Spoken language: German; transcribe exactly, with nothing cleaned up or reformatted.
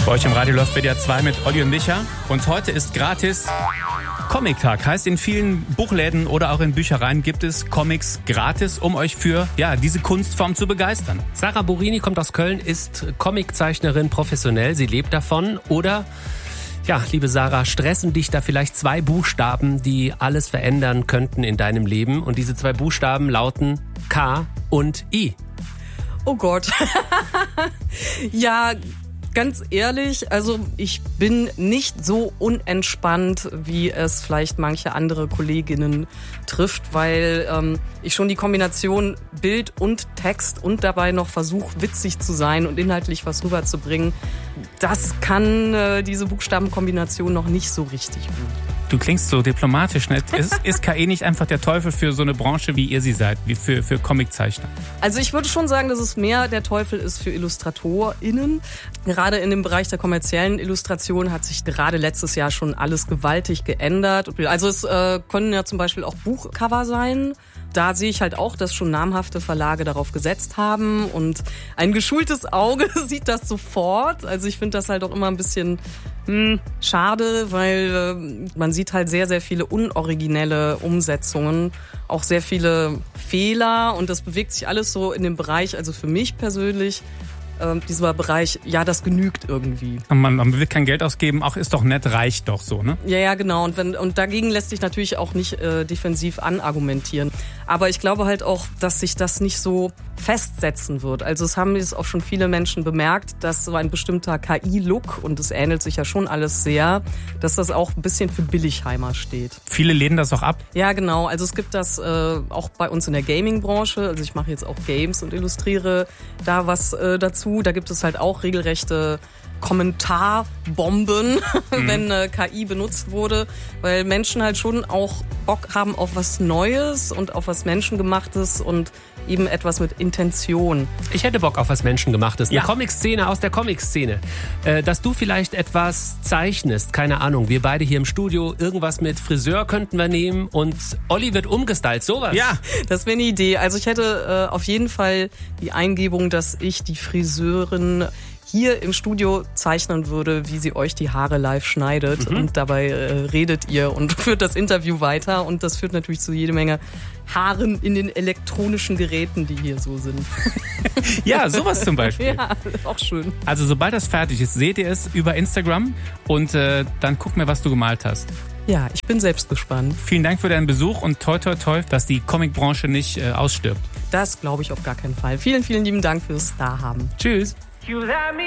Bei euch im Radio läuft W D R zwei mit Olli und Micha. Und heute ist gratis Comic-Tag. Heißt, in vielen Buchläden oder auch in Büchereien gibt es Comics gratis, um euch für ja, diese Kunstform zu begeistern. Sarah Borini kommt aus Köln, ist Comiczeichnerin professionell. Sie lebt davon. Oder, ja, liebe Sarah, stressen dich da vielleicht zwei Buchstaben, die alles verändern könnten in deinem Leben? Und diese zwei Buchstaben lauten K und I. Oh Gott. Ja, ganz ehrlich, also ich bin nicht so unentspannt, wie es vielleicht manche andere Kolleginnen trifft, weil ähm, ich schon die Kombination Bild und Text und dabei noch versuche, witzig zu sein und inhaltlich was rüberzubringen. Das kann äh, diese Buchstabenkombination noch nicht so richtig gut. Du klingst so diplomatisch, ne? Ist, ist K I nicht einfach der Teufel für so eine Branche, wie ihr sie seid, wie für, für Comiczeichner? Also ich würde schon sagen, dass es mehr der Teufel ist für IllustratorInnen. Gerade in dem Bereich der kommerziellen Illustration hat sich gerade letztes Jahr schon alles gewaltig geändert. Also es äh, können ja zum Beispiel auch Buchcover sein. Da sehe ich halt auch, dass schon namhafte Verlage darauf gesetzt haben und ein geschultes Auge sieht das sofort. Also ich finde das halt auch immer ein bisschen hm, schade, weil äh, man sieht halt sehr, sehr viele unoriginelle Umsetzungen, auch sehr viele Fehler und das bewegt sich alles so in dem Bereich, also für mich persönlich, äh, dieser Bereich, ja, das genügt irgendwie. Man, man will kein Geld ausgeben, auch ist doch nett, reicht doch so, ne? Ja, ja, genau. Und, wenn, und dagegen lässt sich natürlich auch nicht äh, defensiv anargumentieren. Aber ich glaube halt auch, dass sich das nicht so festsetzen wird. Also es haben jetzt auch schon viele Menschen bemerkt, dass so ein bestimmter K I-Look, und es ähnelt sich ja schon alles sehr, dass das auch ein bisschen für Billigheimer steht. Viele lehnen das auch ab? Ja, genau. Also es gibt das äh, auch bei uns in der Gaming-Branche. Also ich mache jetzt auch Games und illustriere da was äh, dazu. Da gibt es halt auch regelrechte Kommentarbomben, mhm. wenn äh, K I benutzt wurde, weil Menschen halt schon auch Bock haben auf was Neues und auf was Menschengemachtes und eben etwas mit Intention. Ich hätte Bock auf was Menschengemachtes. Eine Ja. Comic-Szene aus der Comic-Szene. Äh, dass du vielleicht etwas zeichnest, keine Ahnung, wir beide hier im Studio, irgendwas mit Friseur könnten wir nehmen und Olli wird umgestylt, sowas. Ja. Das wäre eine Idee. Also ich hätte äh, auf jeden Fall die Eingebung, dass ich die Friseurin hier im Studio zeichnen würde, wie sie euch die Haare live schneidet. Mhm. Und dabei äh, redet ihr und führt das Interview weiter. Und das führt natürlich zu jede Menge Haaren in den elektronischen Geräten, die hier so sind. Ja, sowas zum Beispiel. Ja, auch schön. Also sobald das fertig ist, seht ihr es über Instagram und äh, dann guck mir, was du gemalt hast. Ja, ich bin selbst gespannt. Vielen Dank für deinen Besuch und toi toi toi, dass die Comicbranche nicht äh, ausstirbt. Das glaube ich auf gar keinen Fall. Vielen, vielen lieben Dank fürs Dahaben. Tschüss.